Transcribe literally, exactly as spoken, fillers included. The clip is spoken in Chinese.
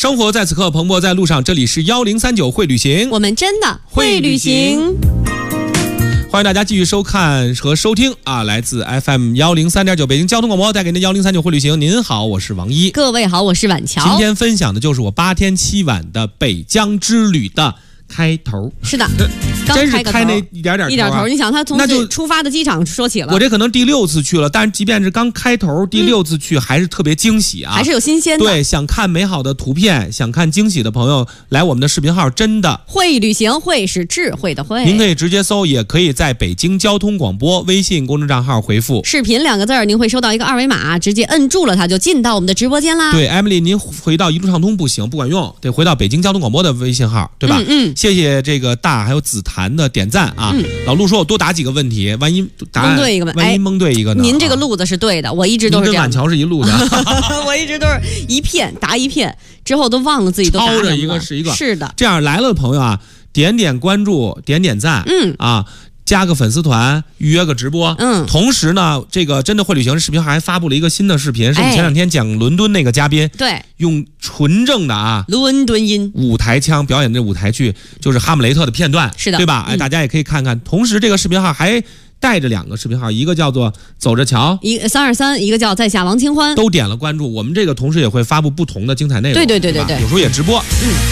生活在此刻，蓬勃在路上。这里是幺零三九会旅行， 我们真的会旅行。 欢迎大家继续收看和收听啊，来自 F M 幺零三点九北京交通广播带给您的幺零三九会旅行。您好，我是王一。 各位好，我是婉乔。 今天分享的就是我八天七晚的北疆之旅的开头。 是的，刚真是开个头开那一点点头、啊、 一点头。你想，他从那就出发的机场说起了， 我这可能第六次去了，但是即便是刚开头第六次去，嗯、还是特别惊喜啊， 还是有新鲜的。 对，想看美好的图片，想看惊喜的朋友，来我们的视频号，真的会旅行，会是智慧的会。 您可以直接搜，也可以在北京交通广播微信公众账号回复视频两个字儿，您会收到一个二维码，直接摁住了它就进到我们的直播间啦。 对 ，Emily， 您回到一路畅通不行，不管用，得回到北京交通广播的微信号，对吧？ 嗯嗯。 谢谢这个大还有紫檀的点赞啊。嗯、老陆说我多答几个问题，万一答案蒙对一个， 万一蒙对一个呢？ 您这个路子是对的，我一直都是这样。 您跟婉乔是一路的， 我一直都是一片答一片，之后都忘了自己都答什么了。 抄着一个是一个， 是的。 这样来了的朋友啊，点点关注，点点赞， 嗯啊。加个粉丝团，预约个直播。嗯，同时呢，这个真的会旅行视频号还发布了一个新的视频，是我们前两天讲伦敦那个嘉宾， 对， 用纯正的啊伦敦音舞台腔表演这舞台剧，就是哈姆雷特的片段， 是的， 对吧？哎、嗯，大家也可以看看。同时，这个视频号还带着两个视频号，一个叫做走着瞧， 一个三二三，一个叫在下王清欢， 都点了关注。我们这个同时也会发布不同的精彩内容， 对对对对对， 有时候也直播。嗯。